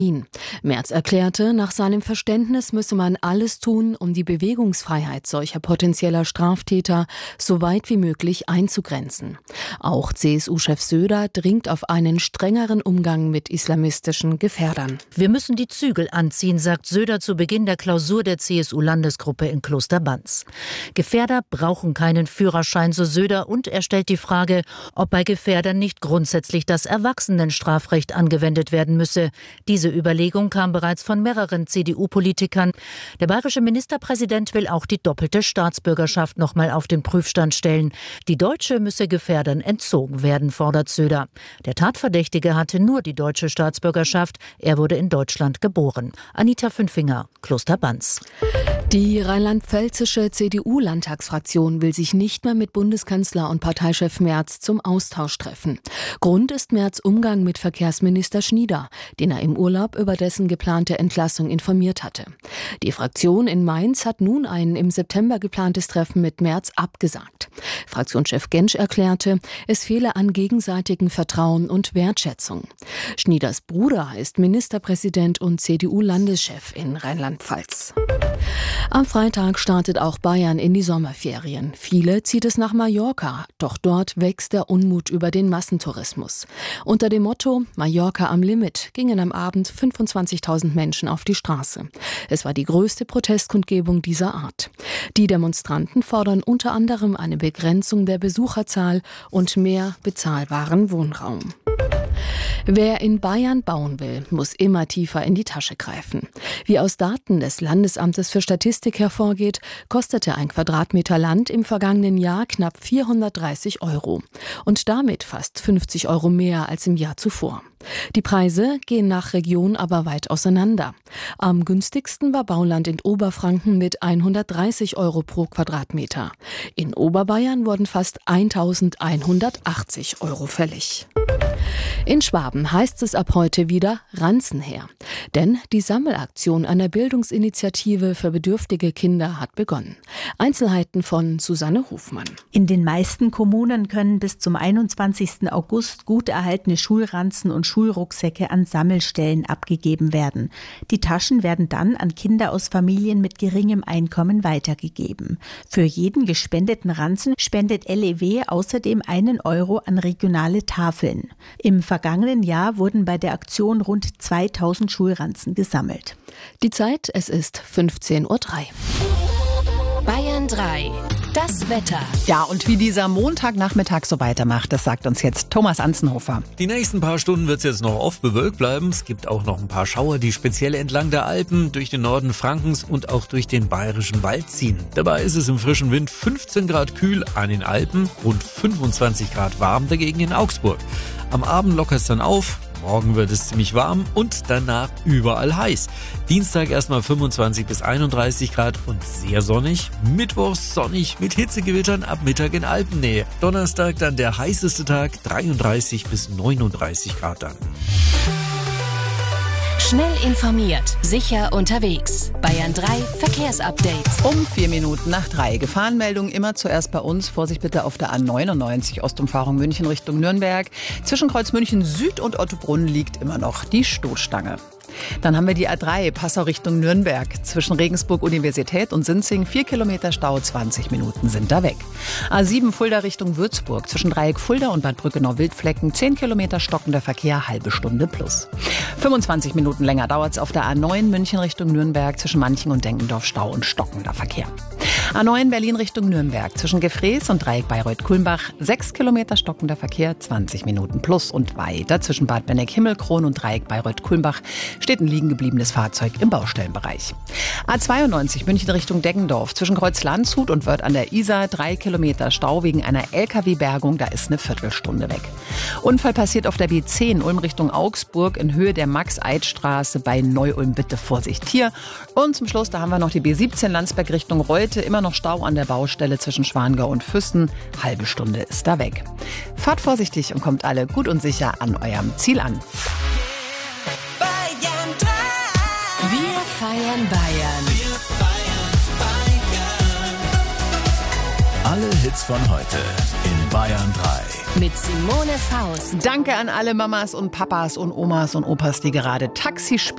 Merz erklärte, nach seinem Verständnis müsse man alles tun, um die Bewegungsfreiheit solcher potenzieller Straftäter so weit wie möglich einzugrenzen. Auch CSU-Chef Söder dringt auf einen strengeren Umgang mit islamistischen Gefährdern. Wir müssen die Zügel anziehen, sagt Söder zu Beginn der Klausur der CSU-Landesgruppe in Klosterbanz. Gefährder brauchen keinen Führerschein, so Söder, und er stellt die Frage, ob bei Gefährdern nicht grundsätzlich das Erwachsenenstrafrecht angewendet werden müsse. Diese Überlegung kam bereits von mehreren CDU-Politikern. Der bayerische Ministerpräsident will auch die doppelte Staatsbürgerschaft noch mal auf den Prüfstand stellen. Die deutsche müsse Gefährdern entzogen werden, fordert Söder. Der Tatverdächtige hatte nur die deutsche Staatsbürgerschaft. Er wurde in Deutschland geboren. Anita Fünfinger, Klosterbanz. Die rheinland-pfälzische CDU-Landtagsfraktion will sich nicht mehr mit Bundeskanzler und Parteichef Merz zum Austausch treffen. Grund ist Merz' Umgang mit Verkehrsminister Schnieder, den er im Urlaub über dessen geplante Entlassung informiert hatte. Die Fraktion in Mainz hat nun ein im September geplantes Treffen mit Merz abgesagt. Fraktionschef Gentsch erklärte, es fehle an gegenseitigem Vertrauen und Wertschätzung. Schnieders Bruder ist Ministerpräsident und CDU-Landeschef in Rheinland-Pfalz. Am Freitag startet auch Bayern in die Sommerferien. Viele zieht es nach Mallorca, doch dort wächst der Unmut über den Massentourismus. Unter dem Motto Mallorca am Limit gingen am Abend 25.000 Menschen auf die Straße. Es war die größte Protestkundgebung dieser Art. Die Demonstranten fordern unter anderem eine Begrenzung der Besucherzahl und mehr bezahlbaren Wohnraum. Wer in Bayern bauen will, muss immer tiefer in die Tasche greifen. Wie aus Daten des Landesamtes für Statistik hervorgeht, kostete ein Quadratmeter Land im vergangenen Jahr knapp 430 € und damit fast 50 € mehr als im Jahr zuvor. Die Preise gehen nach Region aber weit auseinander. Am günstigsten war Bauland in Oberfranken mit 130 € pro Quadratmeter. In Oberbayern wurden fast 1.180 € fällig. In Schwaben heißt es ab heute wieder Ranzen her. Denn die Sammelaktion einer Bildungsinitiative für bedürftige Kinder hat begonnen. Einzelheiten von Susanne Hofmann. In den meisten Kommunen können bis zum 21. August gut erhaltene Schulranzen und Schulrucksäcke an Sammelstellen abgegeben werden. Die Taschen werden dann an Kinder aus Familien mit geringem Einkommen weitergegeben. Für jeden gespendeten Ranzen spendet LEW außerdem 1 € an regionale Tafeln. Im vergangenen Jahr wurden bei der Aktion rund 2000 Schulranzen gesammelt. Die Zeit, es ist 15:03 Uhr. Bayern 3. Das Wetter. Ja, und wie dieser Montagnachmittag so weitermacht, das sagt uns jetzt Thomas Anzenhofer. Die nächsten paar Stunden wird es jetzt noch oft bewölkt bleiben. Es gibt auch noch ein paar Schauer, die speziell entlang der Alpen, durch den Norden Frankens und auch durch den bayerischen Wald ziehen. Dabei ist es im frischen Wind 15 Grad kühl an den Alpen, rund 25 Grad warm dagegen in Augsburg. Am Abend lockert es dann auf. Morgen wird es ziemlich warm und danach überall heiß. Dienstag erstmal 25 bis 31 Grad und sehr sonnig. Mittwochs sonnig mit Hitzegewittern ab Mittag in Alpennähe. Donnerstag dann der heißeste Tag, 33 bis 39 Grad dann. Schnell informiert, sicher unterwegs. Bayern 3 Verkehrsupdate. Um 3:04. Gefahrenmeldung immer zuerst bei uns. Vorsicht bitte auf der A99 Ostumfahrung München Richtung Nürnberg. Zwischen Kreuz München Süd und Ottobrunn liegt immer noch die Stoßstange. Dann haben wir die A3 Passau Richtung Nürnberg. Zwischen Regensburg Universität und Sinzing 4 Kilometer Stau, 20 Minuten sind da weg. A7 Fulda Richtung Würzburg. Zwischen Dreieck Fulda und Bad Brückenau-Wildflecken 10 Kilometer stockender Verkehr, halbe Stunde plus. 25 Minuten länger dauert es auf der A9 München Richtung Nürnberg. Zwischen Manching und Denkendorf Stau und stockender Verkehr. A9 Berlin Richtung Nürnberg. Zwischen Gefrees und Dreieck Bayreuth-Kulmbach 6 Kilometer stockender Verkehr, 20 Minuten plus und weiter. Zwischen Bad Benneck-Himmelkron und Dreieck Bayreuth-Kulmbach steht ein liegen gebliebenes Fahrzeug im Baustellenbereich. A92 München Richtung Deggendorf. Zwischen Kreuz Landshut und Wörth an der Isar 3 Kilometer Stau wegen einer LKW-Bergung. Da ist eine Viertelstunde weg. Unfall passiert auf der B10 Ulm Richtung Augsburg in Höhe der Max-Eid-Straße bei Neu-Ulm. Bitte Vorsicht hier. Und zum Schluss, da haben wir noch die B17 Landsberg Richtung Reute. Immer noch Stau an der Baustelle zwischen Schwangau und Füssen. Halbe Stunde ist da weg. Fahrt vorsichtig und kommt alle gut und sicher an eurem Ziel an. Wir feiern Bayern. Alle Hits von heute in Bayern 3. Mit Simone Faust. Danke an alle Mamas und Papas und Omas und Opas, die gerade Taxi spielen.